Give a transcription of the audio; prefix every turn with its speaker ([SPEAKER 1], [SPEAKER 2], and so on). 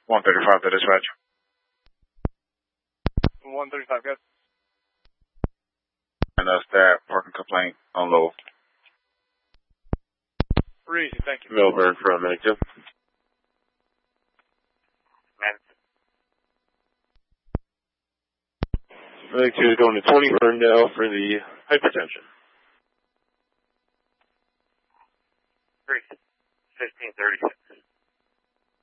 [SPEAKER 1] 135 to dispatch.
[SPEAKER 2] 135, good.
[SPEAKER 1] And that's that parking complaint on low.
[SPEAKER 2] Reezy, thank you.
[SPEAKER 3] Milburn from Medic 2. Medic 2 is going to 20 Ferndale for the hypertension.
[SPEAKER 4] 1536.